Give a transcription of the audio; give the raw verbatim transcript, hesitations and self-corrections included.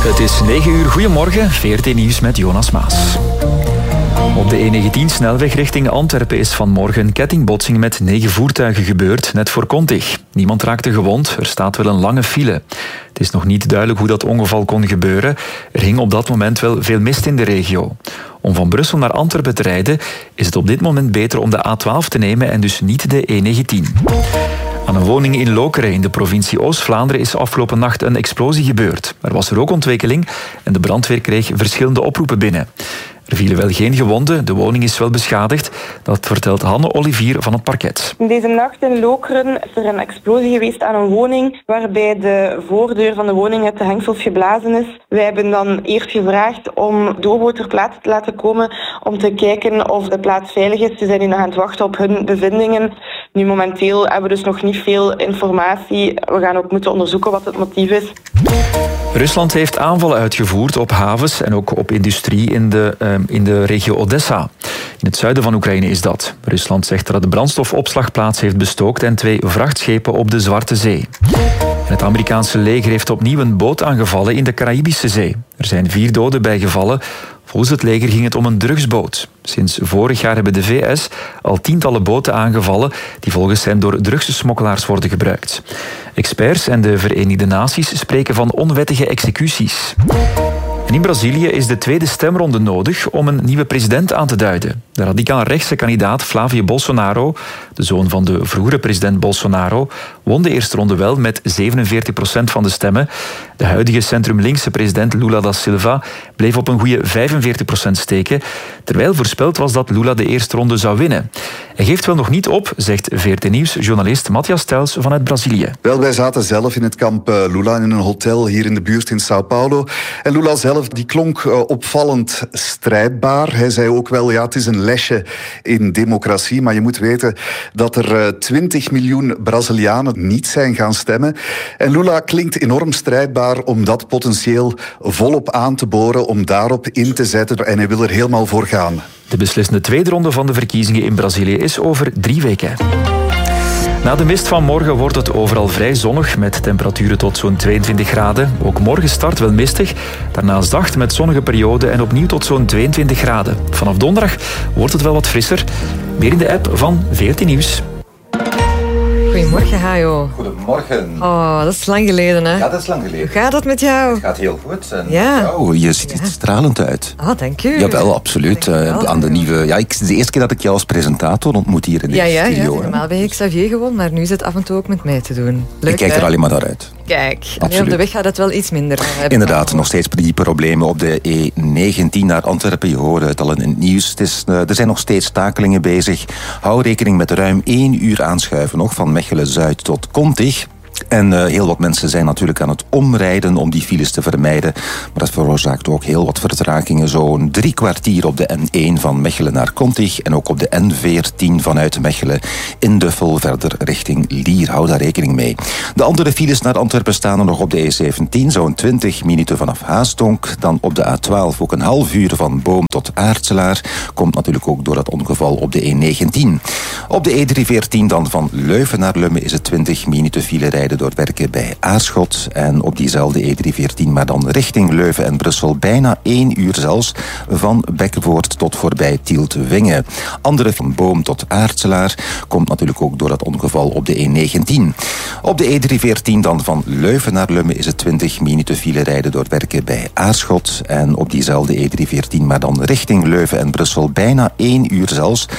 Het is negen uur. Goedemorgen, V R T Nieuws met Jonas Maas. Op de E negentien-snelweg richting Antwerpen is vanmorgen een kettingbotsing met negen voertuigen gebeurd, net voor Kontig. Niemand raakte gewond, er staat wel een lange file. Het is nog niet duidelijk hoe dat ongeval kon gebeuren. Er hing op dat moment wel veel mist in de regio. Om van Brussel naar Antwerpen te rijden is het op dit moment beter om de A twaalf te nemen en dus niet de E negentien. Aan een woning in Lokeren in de provincie Oost-Vlaanderen is afgelopen nacht een explosie gebeurd. Er was rookontwikkeling en de brandweer kreeg verschillende oproepen binnen. Er vielen wel geen gewonden, de woning is wel beschadigd. Dat vertelt Hanne Olivier van het parket. Deze nacht in Lokeren is er een explosie geweest aan een woning waarbij de voordeur van de woning uit de hengsels geblazen is. Wij hebben dan eerst gevraagd om Dobo ter plaatse te laten komen om te kijken of de plaats veilig is. Ze zijn nu nog aan het wachten op hun bevindingen. Nu momenteel hebben we dus nog niet veel informatie. We gaan ook moeten onderzoeken wat het motief is. Rusland heeft aanvallen uitgevoerd op havens en ook op industrie in de, uh, in de regio Odessa. In het zuiden van Oekraïne is dat. Rusland zegt dat het de brandstofopslagplaats heeft bestookt en twee vrachtschepen op de Zwarte Zee. En het Amerikaanse leger heeft opnieuw een boot aangevallen in de Caraïbische Zee. Er zijn vier doden bijgevallen. Volgens het leger ging het om een drugsboot. Sinds vorig jaar hebben de V S al tientallen boten aangevallen die volgens hen door drugssmokkelaars worden gebruikt. Experts en de Verenigde Naties spreken van onwettige executies. En in Brazilië is de tweede stemronde nodig om een nieuwe president aan te duiden. De radicaal-rechtse kandidaat Flavio Bolsonaro, de zoon van de vroegere president Bolsonaro, won de eerste ronde wel met zevenenveertig procent van de stemmen. De huidige centrum-linkse president Lula da Silva bleef op een goede vijfenveertig procent steken, terwijl voorspeld was dat Lula de eerste ronde zou winnen. Hij geeft wel nog niet op, zegt V R T Nieuws-journalist Matthias Tels vanuit Brazilië. Wel, wij zaten zelf in het kamp Lula in een hotel hier in de buurt in Sao Paulo. En Lula zelf die klonk uh, opvallend strijdbaar. Hij zei ook wel, ja, het is een lesje in democratie, maar je moet weten dat er uh, twintig miljoen Brazilianen niet zijn gaan stemmen. En Lula klinkt enorm strijdbaar om dat potentieel volop aan te boren, om daarop in te zetten. En hij wil er helemaal voor gaan. De beslissende tweede ronde van de verkiezingen in Brazilië is over drie weken. Na de mist van morgen wordt het overal vrij zonnig met temperaturen tot zo'n tweeëntwintig graden. Ook morgen start wel mistig, daarna zacht met zonnige perioden en opnieuw tot zo'n tweeëntwintig graden. Vanaf donderdag wordt het wel wat frisser. Meer in de app van V R T Nieuws. Goedemorgen, Hajo. Goedemorgen. Oh, dat is lang geleden, hè? Ja, dat is lang geleden. Hoe gaat het met jou? Het gaat heel goed. En ja. Oh, je ziet er ja. stralend uit. Ah, oh, dank u. Jawel, absoluut. Uh, aan de nieuwe... Ja, ik, de eerste keer dat ik jou als presentator ontmoet hier in de ja, ja, studio. Ja, normaal ben ik Xavier gewoon, maar nu is het af en toe ook met mij te doen. Leuk, ik kijk hè? er alleen maar naar uit. Kijk, nee, op de weg gaat het wel iets minder. Inderdaad, nog steeds die problemen op de E negentien naar Antwerpen. Je hoorde het al in het nieuws. Het is, uh, er zijn nog steeds stakelingen bezig. Hou rekening met ruim één uur aanschuiven nog van Mechelen-Zuid tot Kontig. En uh, heel wat mensen zijn natuurlijk aan het omrijden om die files te vermijden. Maar dat veroorzaakt ook heel wat vertragingen. Zo'n drie kwartier op de N één van Mechelen naar Kontig. En ook op de N veertien vanuit Mechelen in Duffel verder richting Lier. Hou daar rekening mee. De andere files naar Antwerpen staan er nog op de E zeventien. Zo'n twintig minuten vanaf Haasdonk. Dan op de A twaalf ook een half uur van Boom tot Aartselaar. Komt natuurlijk ook door dat ongeval op de E negentien. Op de E driehonderdveertien dan van Leuven naar Lummen is het twintig minuten file rijden door werken bij Aarschot. En op diezelfde E driehonderdveertien, maar dan richting Leuven en Brussel, bijna één uur zelfs, van Bekkevoort tot voorbij Tielt-Wingen. Andere van Boom tot Aartselaar komt natuurlijk ook door dat ongeval op de E negentien. Op de E driehonderdveertien dan van Leuven naar Lummen is het twintig minuten file rijden door werken bij Aarschot. En op diezelfde E driehonderdveertien, maar dan richting Leuven en Brussel, bijna één uur zelfs,